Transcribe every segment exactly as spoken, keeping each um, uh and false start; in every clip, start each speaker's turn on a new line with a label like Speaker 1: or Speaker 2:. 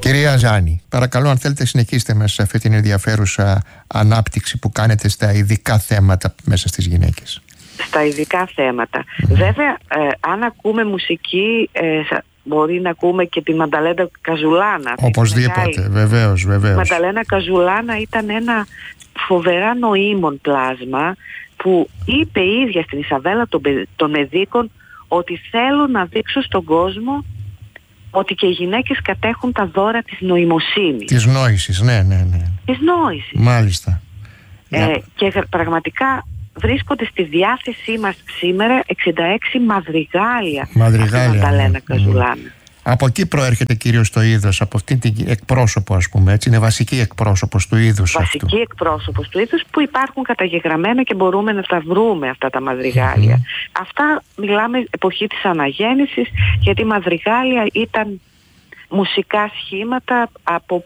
Speaker 1: Κυρία Ζάνη, παρακαλώ, αν θέλετε συνεχίστε μέσα σε αυτή την ενδιαφέρουσα ανάπτυξη που κάνετε στα ειδικά θέματα μέσα στις γυναίκες.
Speaker 2: Στα ειδικά θέματα. Mm. Βέβαια, ε, αν ακούμε μουσική, ε, μπορεί να ακούμε και τη Μανταλένα Καζουλάνα.
Speaker 1: Οπωσδήποτε, βεβαίως, βεβαίως.
Speaker 2: Η Μανταλένα Καζουλάνα ήταν ένα φοβερά νοήμων πλάσμα που είπε η ίδια στην Ισαβέλα των, των Μεδίκων ότι θέλω να δείξω στον κόσμο ότι και οι γυναίκες κατέχουν τα δώρα της νοημοσύνης.
Speaker 1: Της νόησης, ναι, ναι, ναι.
Speaker 2: Της νόησης.
Speaker 1: Μάλιστα.
Speaker 2: Ε, και πραγματικά βρίσκονται στη διάθεσή μας σήμερα εξήντα έξι μαδριγάλια,
Speaker 1: μαδριγάλια
Speaker 2: από τη Μανταλένα Καζουλάνα.
Speaker 1: Ναι. Από εκεί προέρχεται κυρίως το είδος, από αυτήν την εκπρόσωπο, ας πούμε, έτσι, είναι βασική εκπρόσωπος του είδους.
Speaker 2: Βασική
Speaker 1: αυτού.
Speaker 2: εκπρόσωπος του είδους που υπάρχουν καταγεγραμμένα και μπορούμε να τα βρούμε αυτά τα μαδριγάλια. Mm-hmm. Αυτά μιλάμε εποχή της αναγέννησης, γιατί η μαδριγάλια ήταν μουσικά σχήματα από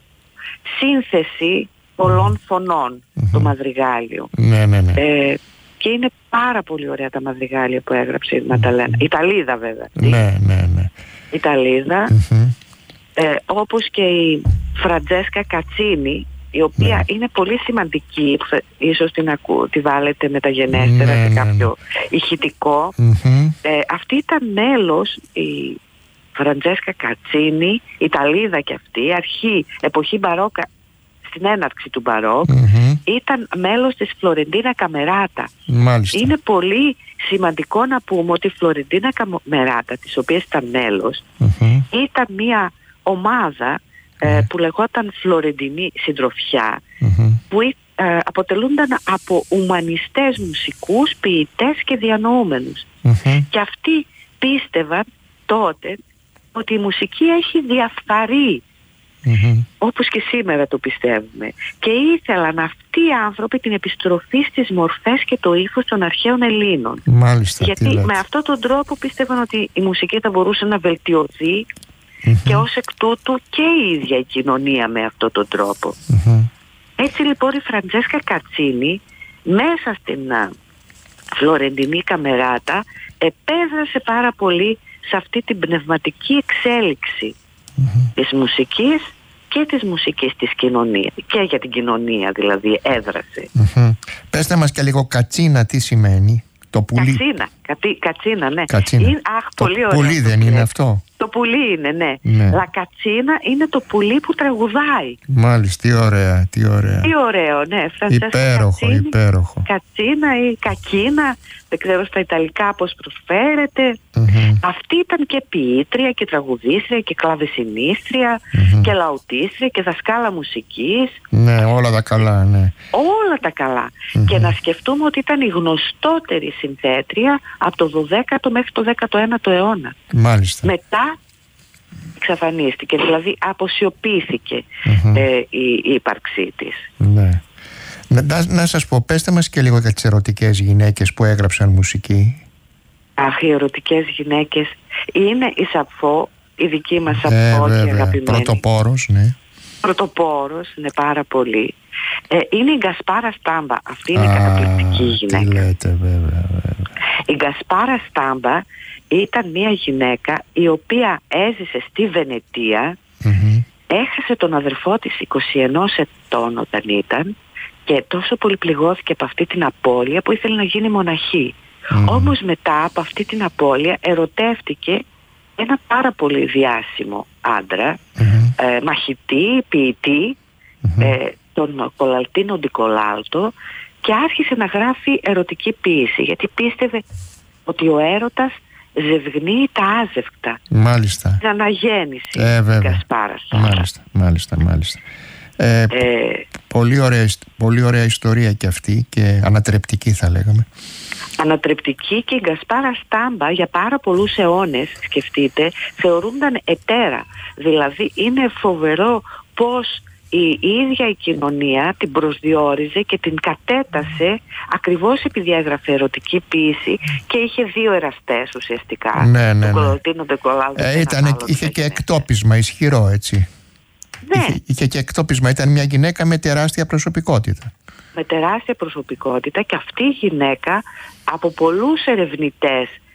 Speaker 2: σύνθεση πολλών φωνών mm-hmm. του μαδριγάλιου.
Speaker 1: Ναι, ναι, ναι.
Speaker 2: Ε, και είναι πάρα πολύ ωραία τα μαδριγάλια που έγραψε η Μανταλένα. Mm-hmm. Ιταλίδα βέβαια.
Speaker 1: Ναι, ναι, ναι.
Speaker 2: Ιταλίδα, mm-hmm. ε, όπως και η Φραντζέσκα Κατσίνη, η οποία ναι. είναι πολύ σημαντική, που θα, ίσως την ακού, τη βάλετε μεταγενέστερα ναι, σε κάποιο ναι. ηχητικό.
Speaker 1: Mm-hmm.
Speaker 2: Ε, αυτή ήταν μέλος, η Φραντζέσκα Κατσίνη, Ιταλίδα και αυτή, αρχή, εποχή μπαρόκα, στην έναρξη του μπαρόκ, mm-hmm. ήταν μέλος της Φλωρεντίνα Καμεράτα.
Speaker 1: Μάλιστα.
Speaker 2: Είναι πολύ σημαντικό να πούμε ότι η Φλωρεντίνα Καμεράτα, της οποίας ήταν μέλος, mm-hmm. ήταν μια ομάδα mm-hmm. ε, που λεγόταν Φλωρεντινή Συντροφιά, mm-hmm. που ε, αποτελούνταν από ουμανιστές μουσικούς, ποιητές και διανοούμενους. Mm-hmm. Και αυτοί πίστευαν τότε ότι η μουσική έχει διαφθαρεί. Mm-hmm. Όπως και σήμερα το πιστεύουμε, και ήθελαν αυτοί οι άνθρωποι την επιστροφή στις μορφές και το ύφος των αρχαίων Ελλήνων.
Speaker 1: Μάλιστα,
Speaker 2: γιατί με αυτόν τον τρόπο πίστευαν ότι η μουσική θα μπορούσε να βελτιωθεί mm-hmm. και ως εκ τούτου και η ίδια η κοινωνία με αυτόν τον τρόπο. Mm-hmm. Έτσι λοιπόν η Φραντζέσκα Κατσίνη μέσα στην α, Φλωρεντινή Καμεράτα επέδρασε πάρα πολύ σε αυτή την πνευματική εξέλιξη Mm-hmm. της μουσικής και της μουσικής της κοινωνίας, και για την κοινωνία δηλαδή έδρασε.
Speaker 1: Mm-hmm. Πέστε μας και λίγο κατσίνα τι σημαίνει το πουλί.
Speaker 2: Κατσίνα, κατι, κατσίνα ναι.
Speaker 1: Κατσίνα.
Speaker 2: Είναι, αχ,
Speaker 1: το
Speaker 2: πολύ ωραία.
Speaker 1: Πουλί δεν είναι αυτό?
Speaker 2: Το πουλί είναι, ναι.
Speaker 1: ναι.
Speaker 2: Λα κατσίνα είναι το πουλί που τραγουδάει.
Speaker 1: Μάλιστα, τι ωραία, τι ωραία.
Speaker 2: Τι ωραίο, ναι. Φραντσέσκα
Speaker 1: υπέροχο,
Speaker 2: Κατσίνη,
Speaker 1: υπέροχο.
Speaker 2: Κατσίνα ή κακίνα, δεν ξέρω στα Ιταλικά πώς προσφέρεται.
Speaker 1: Mm-hmm.
Speaker 2: Αυτή ήταν και ποιήτρια και τραγουδίστρια και κλαβεσινίστρια mm-hmm. και λαουτίστρια και δασκάλα μουσικής.
Speaker 1: Ναι, όλα τα καλά, ναι.
Speaker 2: Όλα τα καλά. Mm-hmm. Και να σκεφτούμε ότι ήταν η γνωστότερη συνθέτρια από το δωδέκατο μέχρι το δέκατο ένατο αιώνα.
Speaker 1: Μάλιστα.
Speaker 2: Μετά εξαφανίστηκε, δηλαδή αποσιωπήθηκε mm-hmm. ε, η, η ύπαρξή της.
Speaker 1: Ναι. Να, να σας πω, πέστε μας και λίγο για τις ερωτικές γυναίκες που έγραψαν μουσική.
Speaker 2: Αχ, οι ερωτικές γυναίκες είναι η Σαφώ, η δική μας Σαφώ
Speaker 1: ε,
Speaker 2: και αγαπημένη.
Speaker 1: Πρωτοπόρος, ναι.
Speaker 2: Πρωτοπόρος, είναι πάρα πολύ. Ε, είναι η Γκασπάρα Στάμπα, αυτή είναι η καταπληκτική γυναίκα.
Speaker 1: Τι λέτε, βέβαια, βέβαια.
Speaker 2: Η Γκασπάρα Στάμπα ήταν μια γυναίκα η οποία έζησε στη Βενετία, mm-hmm. έχασε τον αδερφό της είκοσι ένα ετών όταν ήταν και τόσο πολύ πληγώθηκε από αυτή την απώλεια που ήθελε να γίνει μοναχή. Mm. Όμως μετά από αυτή την απώλεια ερωτεύτηκε ένα πάρα πολύ διάσημο άντρα, mm-hmm. ε, μαχητή, ποιητή, mm-hmm. ε, τον Κολαλτίνο Ντικολάλτο, και άρχισε να γράφει ερωτική ποίηση, γιατί πίστευε ότι ο έρωτας ζευγνύει τα άζευκτα.
Speaker 1: Μάλιστα.
Speaker 2: Την αναγέννηση
Speaker 1: ε,
Speaker 2: της Γκασπάρας.
Speaker 1: Μάλιστα, μάλιστα, μάλιστα. Ε, ε, πολύ, ωραία, πολύ ωραία ιστορία και αυτή και ανατρεπτική θα λέγαμε.
Speaker 2: Ανατρεπτική, και η Γκασπάρα Στάμπα για πάρα πολλούς αιώνες, σκεφτείτε, θεωρούνταν ετέρα. Δηλαδή είναι φοβερό πως η ίδια η κοινωνία την προσδιόριζε και την κατέτασε ακριβώς επειδή έγραφε ερωτική ποίηση και είχε δύο εραστές ουσιαστικά.
Speaker 1: Ναι, ναι, ναι.
Speaker 2: Τον Κολαλτίνο Ντικολάλτο.
Speaker 1: Ε, ήταν, είχε και εκτόπισμα ισχυρό, έτσι.
Speaker 2: Ναι.
Speaker 1: Είχε, είχε και εκτόπισμα. Ήταν μια γυναίκα με τεράστια προσωπικότητα. Με
Speaker 2: τεράστια προσωπικότητα, και αυτή η γυναίκα από πολλούς ερευνητές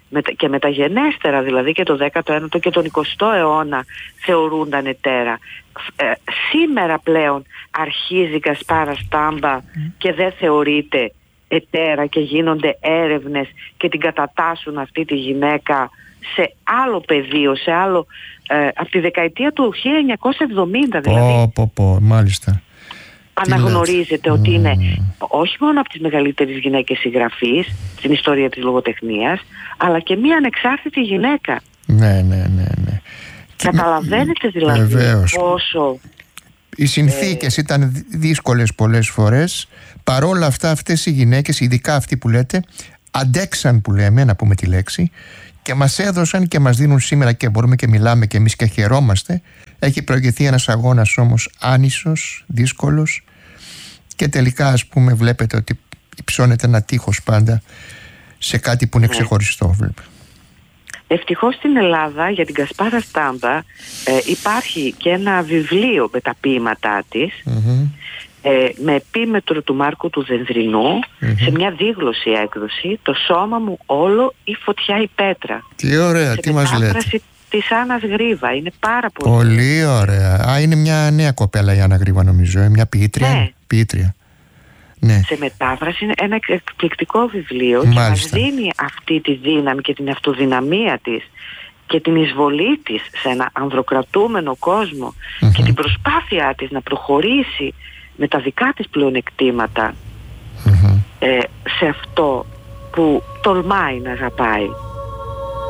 Speaker 2: και μεταγενέστερα, δηλαδή και το δέκατο ένατο και τον εικοστό αιώνα θεωρούνταν εταίρα. Ε, σήμερα πλέον αρχίζει η Γκασπάρα Στάμπα mm. και δεν θεωρείται εταίρα και γίνονται έρευνες και την κατατάσσουν αυτή τη γυναίκα σε άλλο πεδίο, σε άλλο, ε, από τη δεκαετία του χίλια εννιακόσια εβδομήντα δηλαδή.
Speaker 1: Πω, πω, πω, μάλιστα.
Speaker 2: Αναγνωρίζεται ότι είναι όχι μόνο από τις μεγαλύτερες γυναίκες συγγραφείς στην ιστορία της λογοτεχνίας, αλλά και μία ανεξάρτητη γυναίκα.
Speaker 1: Ναι, ναι, ναι, ναι.
Speaker 2: Καταλαβαίνετε δηλαδή
Speaker 1: Βεβαίως.
Speaker 2: πόσο...
Speaker 1: Οι συνθήκες ε... ήταν δύσκολες πολλές φορές. Παρόλα αυτά αυτές οι γυναίκες, ειδικά αυτοί που λέτε, αντέξαν, που λέμε, να πούμε τη λέξη, και μας έδωσαν και μας δίνουν σήμερα και μπορούμε και μιλάμε και εμείς και χαιρόμαστε. Έχει προηγηθεί ένας αγώνας όμως άνισος, δύσκολος, και τελικά, ας πούμε, βλέπετε ότι υψώνεται ένα τείχος πάντα σε κάτι που είναι ξεχωριστό, βλέπετε.
Speaker 2: Ευτυχώς στην Ελλάδα για την Γκασπάρα Στάμπα ε, υπάρχει και ένα βιβλίο με τα ποίηματά της, mm-hmm. ε, με επίμετρο του Μάρκου του Δενδρινού, mm-hmm. σε μια δίγλωση έκδοση, «Το σώμα μου όλο η φωτιά η πέτρα». Τι ωραία, σε τι μας λέτε. Της Άννας Γρίβα, είναι πάρα πολύ.
Speaker 1: Πολύ ωραία. Α, είναι μια νέα κοπέλα η Άννα Γρίβα, νομίζω, μια ποιήτρια.
Speaker 2: Ναι.
Speaker 1: ποιήτρια. Ναι.
Speaker 2: Σε μετάφραση είναι ένα εκπληκτικό βιβλίο. Μάλιστα. Και μας δίνει αυτή τη δύναμη και την αυτοδυναμία της και την εισβολή της σε ένα ανδροκρατούμενο κόσμο, mm-hmm. και την προσπάθειά της να προχωρήσει με τα δικά της πλεονεκτήματα mm-hmm. ε, σε αυτό που τολμάει να αγαπάει.